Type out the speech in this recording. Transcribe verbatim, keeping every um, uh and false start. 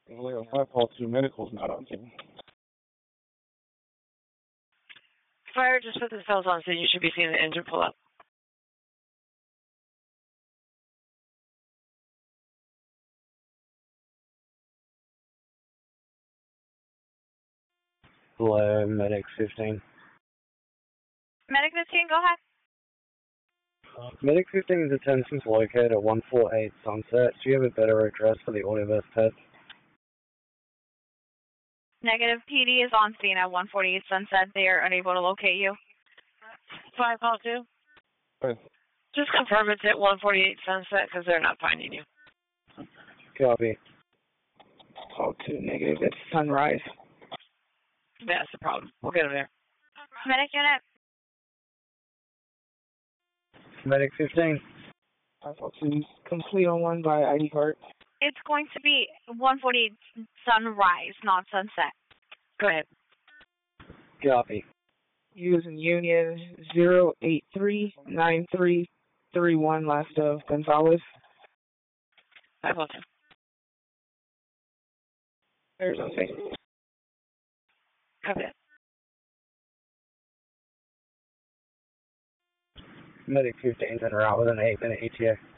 Well, five call two medical's not on scene. Fire just put the cells on, so you should be seeing the engine pull up. Hello, Medic fifteen. Medic fifteen, go ahead. Uh, Medic fifteen's attention's located at one forty-eight Sunset. Do you have a better address for the Audioverse test? Negative. P D is on scene at one forty-eight Sunset. They are unable to locate you. Five call two. Right. Just confirm it's at one forty-eight Sunset because they're not finding you. Copy. Call two negative. It's Sunrise. That's the problem. We'll get them there. Medic unit. Medic fifteen. five call two complete on one by I D card. It's going to be one forty-eight Sunrise, not Sunset. Go ahead. Copy. Using Union zero eight three nine three three one, last of Gonzalez. Five call two. There's on scene. Copy that. Medic fifteen's en route with an eight minute E T A.